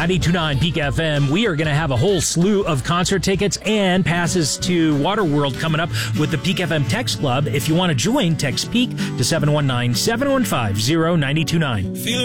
92.9 Peak FM. We are going to have a whole slew of concert tickets and passes to Waterworld coming up with the Peak FM Text Club. If you want to join, text PEAK to 719-715-0929.